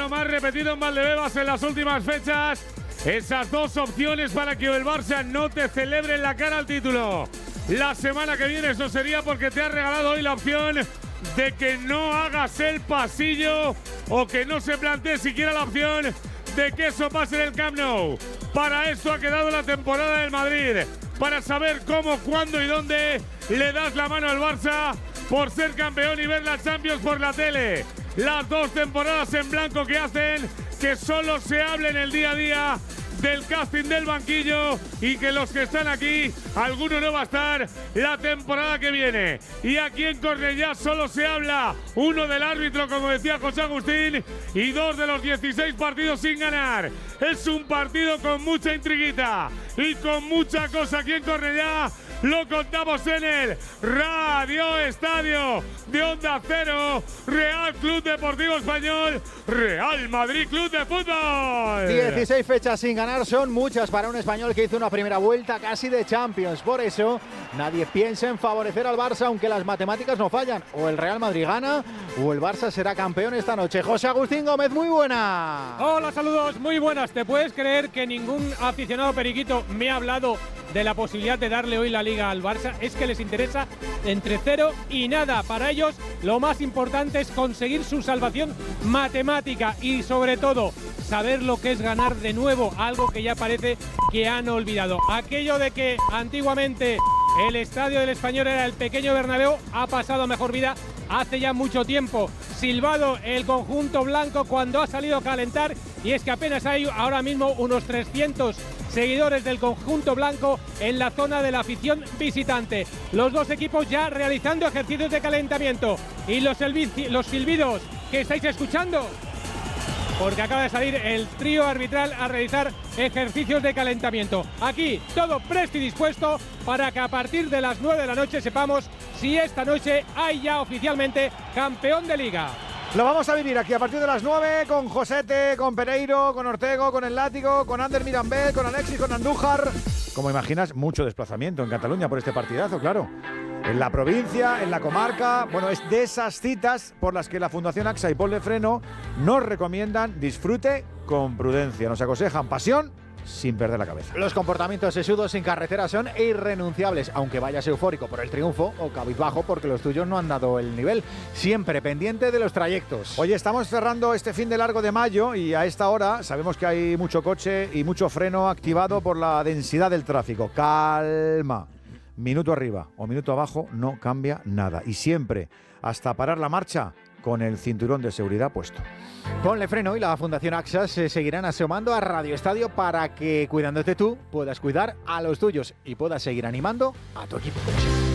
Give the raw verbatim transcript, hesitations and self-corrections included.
lo más repetido en Valdebebas en las últimas fechas. Esas dos opciones para que el Barça no te celebre en la cara al título. La semana que viene eso sería porque te ha regalado hoy la opción de que no hagas el pasillo o que no se plantee siquiera la opción de que eso pase en el Camp Nou. Para eso ha quedado la temporada del Madrid, para saber cómo, cuándo y dónde le das la mano al Barça por ser campeón y ver la Champions por la tele. Las dos temporadas en blanco que hacen que solo se hable en el día a día del casting del banquillo y que los que están aquí, alguno no va a estar la temporada que viene. Y aquí en Cornellá solo se habla, uno del árbitro, como decía José Agustín, y dos de los dieciséis partidos sin ganar. Es un partido con mucha intriguita y con mucha cosa aquí en Cornellá. Lo contamos en el Radio Estadio de Onda Cero. Real Club Deportivo Español, Real Madrid Club de Fútbol. dieciséis fechas sin ganar son muchas para un español que hizo una primera vuelta casi de Champions. Por eso nadie piensa en favorecer al Barça, aunque las matemáticas no fallan. O el Real Madrid gana o el Barça será campeón esta noche. José Agustín Gómez, muy buena. Hola, saludos, muy buenas. ¿Te puedes creer que ningún aficionado periquito me ha hablado de la posibilidad de darle hoy la Liga al Barça? Es que les interesa entre cero y nada. Para ellos lo más importante es conseguir su salvación matemática y sobre todo saber lo que es ganar de nuevo, algo que ya parece que han olvidado. Aquello de que antiguamente el estadio del Español era el pequeño Bernabéu ha pasado a mejor vida hace ya mucho tiempo. Silbado el conjunto blanco cuando ha salido a calentar, y es que apenas hay ahora mismo unos trescientos seguidores del conjunto blanco en la zona de la afición visitante. Los dos equipos ya realizando ejercicios de calentamiento. Y los, los silbidos que estáis escuchando, porque acaba de salir el trío arbitral a realizar ejercicios de calentamiento. Aquí todo presto y dispuesto para que a partir de las nueve de la noche sepamos si esta noche hay ya oficialmente campeón de Liga. Lo vamos a vivir aquí a partir de las nueve con Josete, con Pereiro, con Ortego, con El Látigo, con Ander Mirambel, con Alexis, con Andújar. Como imaginas, mucho desplazamiento en Cataluña por este partidazo, claro. En la provincia, en la comarca. Bueno, es de esas citas por las que la Fundación AXA y Pol de Freno nos recomiendan disfrute con prudencia. Nos aconsejan pasión sin perder la cabeza. Los comportamientos sesudos en carretera son irrenunciables, aunque vayas eufórico por el triunfo o cabizbajo porque los tuyos no han dado el nivel. Siempre pendiente de los trayectos. Oye, estamos cerrando este fin de largo de mayo y a esta hora sabemos que hay mucho coche y mucho freno activado por la densidad del tráfico. Calma. Minuto arriba o minuto abajo no cambia nada. Y siempre, hasta parar la marcha, con el cinturón de seguridad puesto. Ponle Freno y la Fundación AXA se seguirán asomando a Radio Estadio para que, cuidándote tú, puedas cuidar a los tuyos y puedas seguir animando a tu equipo.